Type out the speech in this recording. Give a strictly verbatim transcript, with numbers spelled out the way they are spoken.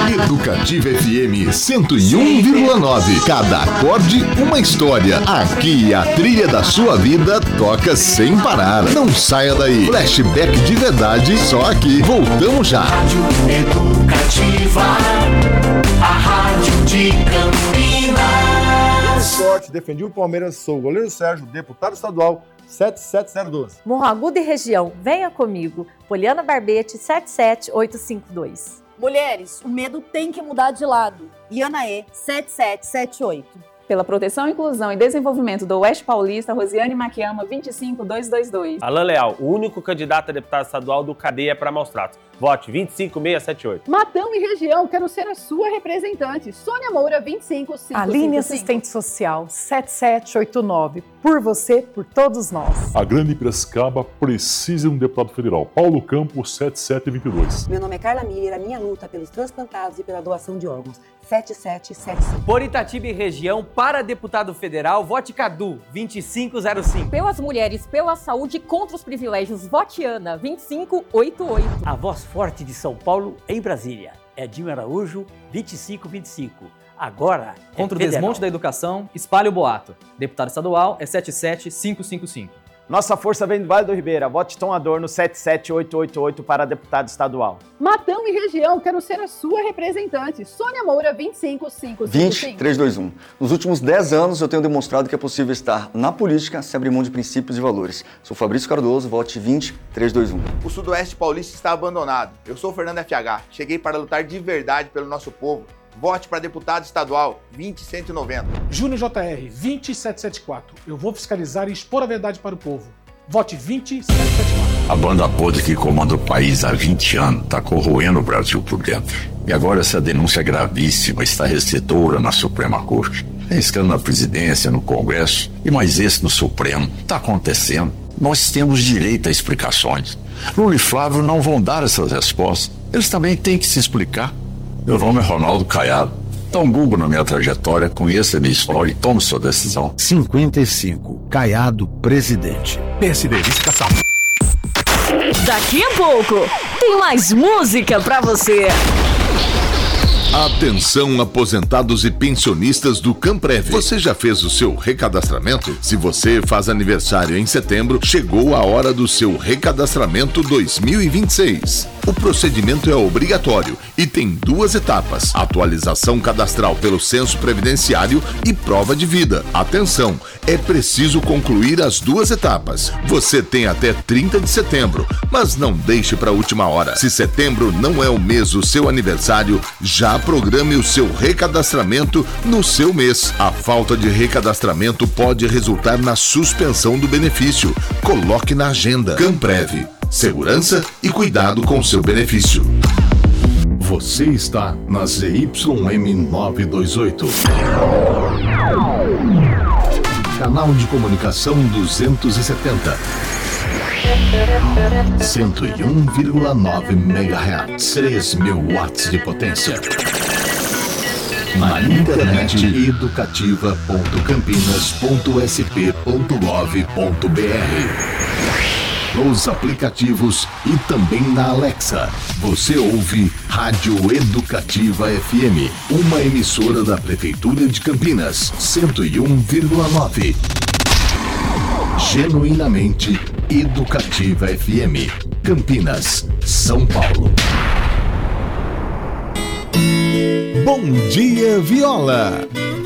Educativa F M cento e um vírgula nove. Cada acorde, uma história. Aqui a trilha da sua vida toca sem parar. Não saia daí. Flashback de verdade, só aqui. Voltamos já. Rádio Educativa, a rádio de Campinas. Esporte, defendi o Palmeiras, sou o goleiro Sérgio, deputado estadual sete sete zero um dois. Morro Agudo e região, venha comigo. Poliana Barbete, sete sete oito cinco dois. Mulheres, o medo tem que mudar de lado. Ianaê, sete sete sete oito. Pela proteção, inclusão e desenvolvimento do Oeste Paulista, Rosiane Maquiama, vinte e cinco mil duzentos e vinte e dois. Alain Leal, o único candidato a deputado estadual do Cadeia para Maus Tratos. Vote vinte e cinco mil seiscentos e setenta e oito. Matão e região, quero ser a sua representante. Sônia Moura, vinte e cinco mil quinhentos e cinquenta e cinco. Aline Assistente Social, sete sete oito nove. Por você, por todos nós. A Grande Piracicaba precisa de um deputado federal. Paulo Campos, sete sete dois dois. Meu nome é Carla Miller, a minha luta pelos transplantados e pela doação de órgãos. sete sete sete cinco. Por Itatiba e região, para deputado federal, vote Cadu, vinte e cinco zero cinco. Pelas mulheres, pela saúde, contra os privilégios, vote Ana, vinte e cinco oitenta e oito. A voz forte de São Paulo em Brasília. Edinho Araújo, vinte e cinco vinte e cinco. Agora é contra o federal. Desmonte da educação, espalhe o boato. Deputado estadual é sete sete cinco cinco cinco. Nossa força vem do Vale do Ribeira. Vote Tom Adorno sete sete oito oito oito para deputado estadual. Matão e região, quero ser a sua representante. Sônia Moura, vinte e cinco mil quinhentos e cinquenta e cinco. vinte três dois um. Nos últimos dez anos eu tenho demonstrado que é possível estar na política sem abrir mão de princípios e valores. Sou Fabrício Cardoso, vote vinte três dois um. O Sudoeste Paulista está abandonado. Eu sou o Fernando F H. Cheguei para lutar de verdade pelo nosso povo. Vote para deputado estadual vinte cento e noventa. Júnior J R, vinte sete sete quatro. Eu vou fiscalizar e expor a verdade para o povo. Vote vinte sete sete quatro. A banda podre que comanda o país há vinte anos está corroendo o Brasil por dentro. E agora essa denúncia gravíssima está recebedora na Suprema Corte. Tem escândalo na presidência, no Congresso e mais esse no Supremo. Está acontecendo. Nós temos direito a explicações. Lula e Flávio não vão dar essas respostas. Eles também têm que se explicar. Meu nome é Ronaldo Caiado. Dá um Google na minha trajetória, conheça a minha história e tome sua decisão. cinquenta e cinco. Caiado, presidente. P S D, licitação. Daqui a pouco, tem mais música pra você. Atenção, aposentados e pensionistas do Camprev. Você já fez o seu recadastramento? Se você faz aniversário em setembro, chegou a hora do seu recadastramento dois mil e vinte e seis. O procedimento é obrigatório e tem duas etapas: atualização cadastral pelo censo previdenciário e prova de vida. Atenção, é preciso concluir as duas etapas. Você tem até trinta de setembro, mas não deixe para a última hora. Se setembro não é o mês do seu aniversário, já programe o seu recadastramento no seu mês. A falta de recadastramento pode resultar na suspensão do benefício. Coloque na agenda. Camprev. Segurança e cuidado com seu benefício. Você está na Z Y M novecentos e vinte e oito. Canal de comunicação duzentos e setenta. cento e um vírgula nove megahertz. três mil watts de potência. Na internet educativa ponto campinas ponto s p ponto gov ponto b r. Nos aplicativos e também na Alexa. Você ouve Rádio Educativa F M, uma emissora da Prefeitura de Campinas, cento e um vírgula nove. Genuinamente Educativa F M, Campinas, São Paulo. Bom dia, Viola!